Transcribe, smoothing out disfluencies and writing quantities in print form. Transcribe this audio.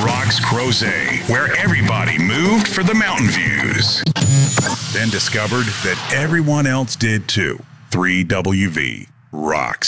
Rocks Crozet, where everybody moved for the mountain views. Then discovered that everyone else did too. 3WV rocks.